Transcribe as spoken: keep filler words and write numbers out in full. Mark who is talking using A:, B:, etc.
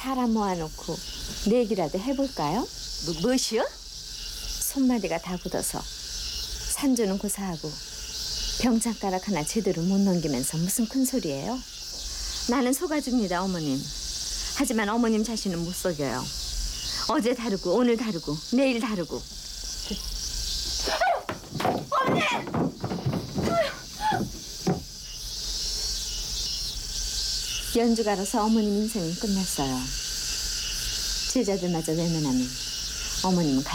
A: 사람 모아놓고 내기라도 해볼까요?
B: 뭐, 무엇이요?
A: 손마디가 다 굳어서 산주는 고사하고 병장가락 하나 제대로 못 넘기면서 무슨 큰 소리예요? 나는 속아줍니다, 어머님. 하지만 어머님 자신은 못 속여요. 어제 다르고 오늘 다르고 내일 다르고. 어머니! 연주가로서 어머님 인생은 끝났어요. 제자들마저 외면하면 어머님은 갈